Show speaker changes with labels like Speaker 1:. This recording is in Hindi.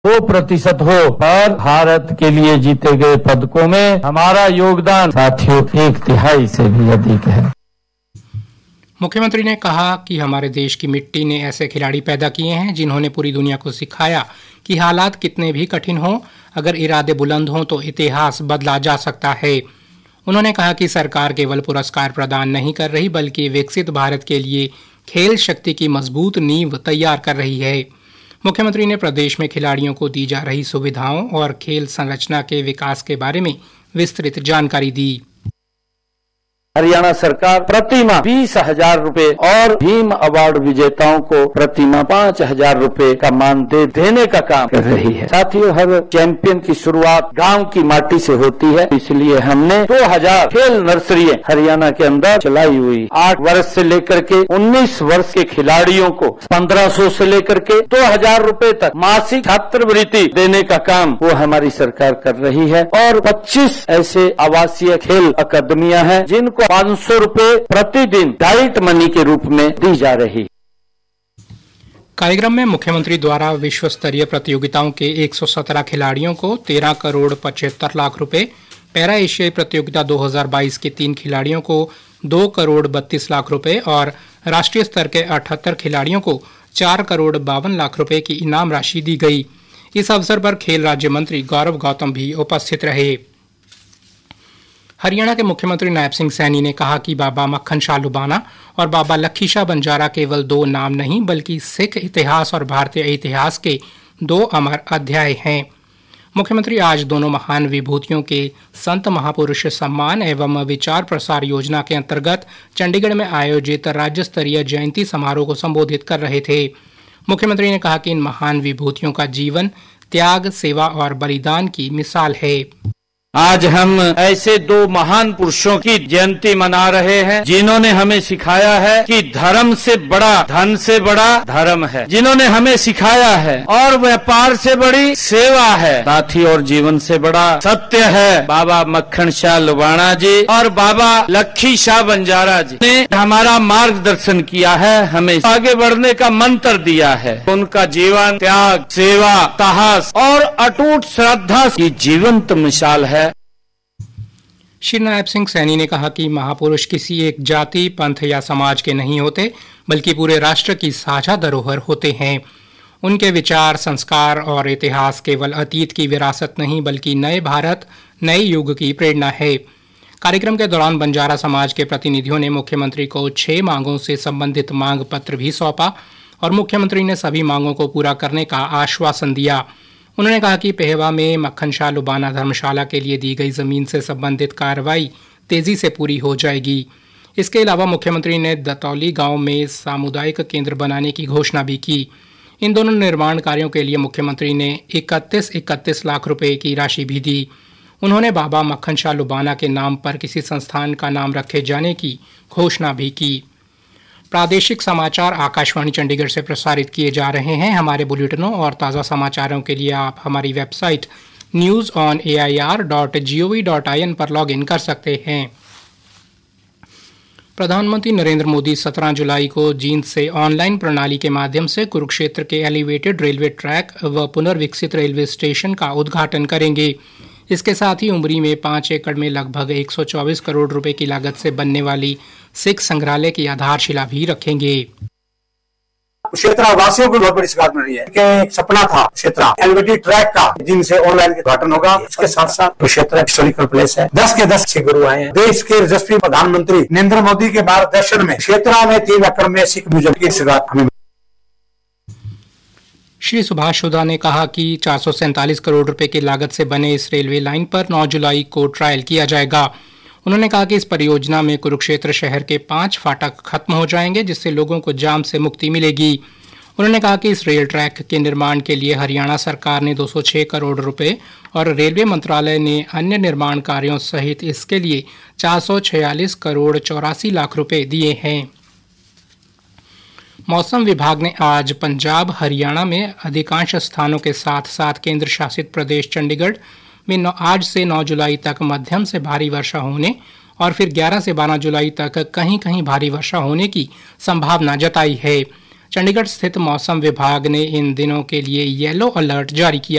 Speaker 1: 2% हो और भारत के लिए जीते गए पदकों में हमारा योगदान साथियों 1/3 से भी अधिक है।
Speaker 2: मुख्यमंत्री ने कहा कि हमारे देश की मिट्टी ने ऐसे खिलाड़ी पैदा किए हैं जिन्होंने पूरी दुनिया को सिखाया कि हालात कितने भी कठिन हों, अगर इरादे बुलंद हों तो इतिहास बदला जा सकता है। उन्होंने कहा कि सरकार केवल पुरस्कार प्रदान नहीं कर रही बल्कि विकसित भारत के लिए खेल शक्ति की मजबूत नींव तैयार कर रही है। मुख्यमंत्री ने प्रदेश में खिलाड़ियों को दी जा रही सुविधाओं और खेल संरचना के विकास के बारे में विस्तृत जानकारी दी।
Speaker 1: हरियाणा सरकार प्रतिमा 20,000 रुपए और भीम अवार्ड विजेताओं को प्रतिमा 5,000 रुपए का मानदेय देने का काम कर रही है। साथियों, हर चैंपियन की शुरुआत गांव की माटी से होती है, इसलिए हमने 2000 खेल नर्सरियां हरियाणा के अंदर चलाई हुई। 8 वर्ष से लेकर के 19 वर्ष के खिलाड़ियों को 1500 से लेकर के 2,000 रुपए तक मासिक छात्रवृत्ति देने का काम वो हमारी सरकार कर रही है और 25 ऐसे आवासीय खेल अकादमियां हैं जिनको 500 रुपए प्रतिदिन डाइट मनी के रूप में दी जा रही।
Speaker 2: कार्यक्रम में मुख्यमंत्री द्वारा विश्व स्तरीय प्रतियोगिताओं के 117 खिलाड़ियों को 13 करोड़ 75 लाख रुपए, पैरा एशियाई प्रतियोगिता 2022 के 3 खिलाड़ियों को 2 करोड़ 32 लाख रुपए और राष्ट्रीय स्तर के 78 खिलाड़ियों को 4 करोड़ 52 लाख रुपए की इनाम राशि दी गई। इस अवसर पर खेल राज्य मंत्री गौरव गौतम भी उपस्थित रहे। हरियाणा के मुख्यमंत्री नायब सिंह सैनी ने कहा कि बाबा मक्खन शाह लुबाना और बाबा लखी शाह बंजारा केवल 2 नाम नहीं बल्कि सिख इतिहास और भारतीय इतिहास के 2 अमर अध्याय हैं। मुख्यमंत्री आज दोनों महान विभूतियों के संत महापुरुष सम्मान एवं विचार प्रसार योजना के अंतर्गत चंडीगढ़ में आयोजित राज्य स्तरीय जयंती समारोह को संबोधित कर रहे थे। मुख्यमंत्री ने कहा कि इन महान विभूतियों का जीवन त्याग, सेवा और बलिदान की मिसाल है।
Speaker 1: आज हम ऐसे 2 महान पुरुषों की जयंती मना रहे हैं जिन्होंने हमें सिखाया है कि धर्म से बड़ा, धन से बड़ा धर्म है, जिन्होंने हमें सिखाया है और व्यापार से बड़ी सेवा है, साथी और जीवन से बड़ा सत्य है। बाबा मक्खन शाह लुबाना जी और बाबा लखी शाह बंजारा जी ने हमारा मार्गदर्शन किया है, हमें आगे बढ़ने का मंत्र दिया है। उनका जीवन त्याग, सेवा, साहस और अटूट श्रद्धा की जीवंत मिसाल है।
Speaker 2: श्री नायब सिंह सैनी ने कहा कि महापुरुष किसी एक जाति, पंथ या समाज के नहीं होते बल्कि पूरे राष्ट्र की साझा धरोहर होते हैं। उनके विचार, संस्कार और इतिहास केवल अतीत की विरासत नहीं बल्कि नए भारत, नए युग की प्रेरणा है। कार्यक्रम के दौरान बंजारा समाज के प्रतिनिधियों ने मुख्यमंत्री को 6 मांगों से संबंधित मांग पत्र भी सौंपा और मुख्यमंत्री ने सभी मांगों को पूरा करने का आश्वासन दिया। उन्होंने कहा कि पेहवा में मक्खन शाह लुबाना धर्मशाला के लिए दी गई जमीन से संबंधित कार्रवाई तेजी से पूरी हो जाएगी। इसके अलावा मुख्यमंत्री ने दतौली गांव में सामुदायिक केंद्र बनाने की घोषणा भी की। इन दोनों निर्माण कार्यों के लिए मुख्यमंत्री ने 31 लाख रुपए की राशि भी दी। उन्होंने बाबा मक्खन शाह लुबाना के नाम पर किसी संस्थान का नाम रखे जाने की घोषणा भी की। प्रादेशिक समाचार आकाशवाणी चंडीगढ़ से प्रसारित किए जा रहे हैं। हमारे बुलेटिनों और ताज़ा समाचारों के लिए आप हमारी वेबसाइट newsonair.gov.in पर लॉगिन कर सकते हैं। प्रधानमंत्री नरेंद्र मोदी 17 जुलाई को जींद से ऑनलाइन प्रणाली के माध्यम से कुरुक्षेत्र के एलिवेटेड रेलवे ट्रैक व पुनर्विकसित रेलवे स्टेशन का उद्घाटन करेंगे। इसके साथ ही उमरी में 5 एकड़ में लगभग 124 करोड़ रुपए की लागत से बनने वाली सिख संग्रहालय की आधारशिला भी रखेंगे।
Speaker 3: क्षेत्र वासियों को बहुत बड़ी सौगात मिल रही है कि एक सपना था क्षेत्र एलिवेटेड ट्रैक का, जिनसे ऑनलाइन उद्घाटन होगा। इसके साथ साथ क्षेत्र हिस्टोरिकल प्लेस है। 10 के 10 सिख गुरु आए हैं। देश के यशस्वी प्रधानमंत्री नरेंद्र मोदी के मार्गदर्शन में क्षेत्र में 3 एकड़ में सिख म्यूजियम की शुरुआत हमें।
Speaker 2: श्री सुभाष हुड्डा ने कहा कि 447 करोड़ रुपए की लागत से बने इस रेलवे लाइन पर 9 जुलाई को ट्रायल किया जाएगा। उन्होंने कहा कि इस परियोजना में कुरुक्षेत्र शहर के 5 फाटक खत्म हो जाएंगे, जिससे लोगों को जाम से मुक्ति मिलेगी। उन्होंने कहा कि इस रेल ट्रैक के निर्माण के लिए हरियाणा सरकार ने 206 करोड़ रुपए और रेलवे मंत्रालय ने अन्य निर्माण कार्यों सहित इसके लिए 446 करोड़ 84 लाख रुपए दिए हैं। मौसम विभाग ने आज पंजाब, हरियाणा में अधिकांश स्थानों के साथ साथ केंद्र शासित प्रदेश चंडीगढ़ में आज से 9 जुलाई तक मध्यम से भारी वर्षा होने और फिर 11 से 12 जुलाई तक कहीं कहीं भारी वर्षा होने की संभावना जताई है। चंडीगढ़ स्थित मौसम विभाग ने इन दिनों के लिए येलो अलर्ट जारी किया